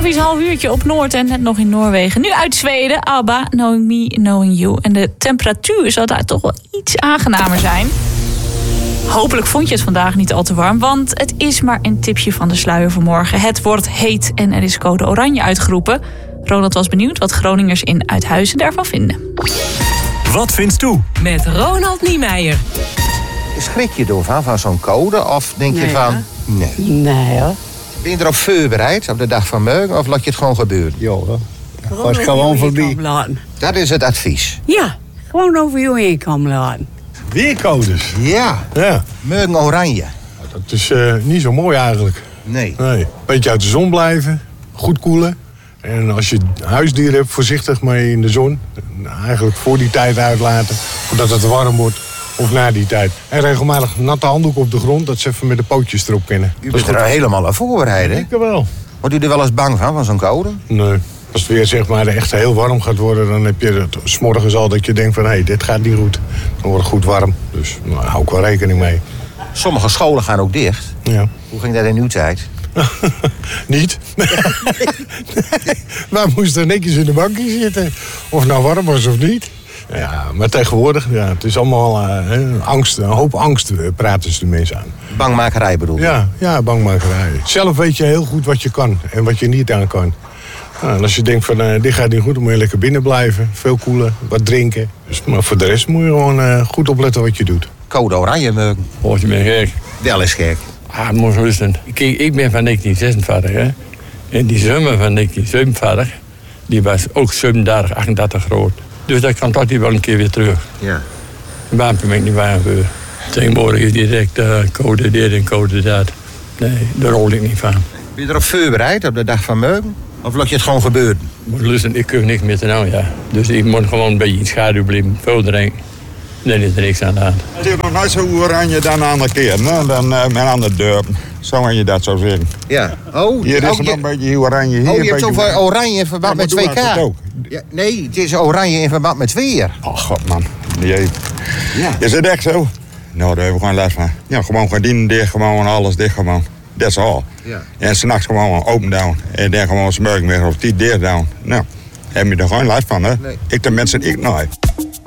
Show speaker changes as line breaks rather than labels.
Slavisch half uurtje op Noord en net nog in Noorwegen. Nu uit Zweden, ABBA, Knowing Me, Knowing You. En de temperatuur zal daar toch wel iets aangenamer zijn. Hopelijk vond je het vandaag niet al te warm, want het is maar een tipje van de sluier vanmorgen. Het wordt heet en er is code oranje uitgeroepen. Ronald was benieuwd wat Groningers in Uithuizen daarvan vinden.
Wat vindt toe?
Met Ronald Niemeyer.
Schrik je ervan van zo'n code? Of denk je van... Nee.
Nee hoor.
Ben je erop voorbereid op de dag van morgen? Of laat je het gewoon gebeuren?
Ja hoor. Was gewoon voorbij.
Dat is het advies.
Ja, gewoon over je heen komen laten.
Weercodes.
Ja.
Ja.
Morgen oranje.
Dat is niet zo mooi eigenlijk.
Nee.
Nee. Beetje uit de zon blijven. Goed koelen. En als je huisdieren hebt, voorzichtig mee in de zon. Eigenlijk voor die tijd uitlaten. Voordat het warm wordt. Of na die tijd. En regelmatig natte handdoek op de grond. Dat ze even met de pootjes erop kunnen.
U bent er helemaal aan voorbereid, hè?
Ik wel.
Wordt u er wel eens bang van zo'n code?
Nee. Als het weer zeg maar echt heel warm gaat worden, dan heb je het 's morgens al dat je denkt van hé, dit gaat niet goed. Dan wordt het goed warm. Dus daar hou ik wel rekening mee.
Sommige scholen gaan ook dicht.
Ja.
Hoe ging dat in uw tijd?
Niet? Nee. Wij moesten netjes in de bankje zitten. Of het nou warm was of niet. Ja, maar tegenwoordig, ja, het is allemaal angst. Een hoop angst praten ze de mensen aan.
Bangmakerij bedoel je?
Ja, bangmakerij. Zelf weet je heel goed wat je kan en wat je niet aan kan. Nou, en als je denkt van dit gaat niet goed, dan moet je lekker binnen blijven. Veel koelen, wat drinken. Dus, maar voor de rest moet je gewoon goed opletten wat je doet.
Code oranje morgen.
Oh, je bent gek.
Wel eens gek.
Ah, moet rusten. Kijk, ik ben van 1946, hè. En die zomer van 1947, die was ook 37, 38 groot. Dus dat kan toch wel een keer weer terug.
Ja.
Waarom ben ik niet waar gebeuren? Tegenwoordig is direct code dit en code dat. Nee, daar rol ik niet van.
Ben je erop voorbereid op de dag van morgen? Of laat je het gewoon gebeuren?
Moet lusten, ik kun niks meer te nou, ja. Dus ik moet gewoon een beetje in schaduw blijven, veel drinken. Dan is er niks aan de hand.
Het is nog nooit zo oranje dan een andere keer, hè? Dan met andere dorpen. Zo kan je dat zo zeggen.
Ja. Oh,
hier is het nog een beetje oranje. Hier
je hebt zoveel oranje in verband met 2K. Ja, nee, het is oranje in verband met weer.
Oh god man. Jee. Ja. Is het echt zo? Nou, daar hebben we gewoon last van. Ja, gewoon gordijnen dicht, gewoon alles dicht gewoon. Dat is al.
Ja.
En s'nachts gewoon open down. En dan gewoon smurken weer of die dicht down. Nou, heb je er gewoon last van, hè?
Nee.
Ik de mensen, ik nooit.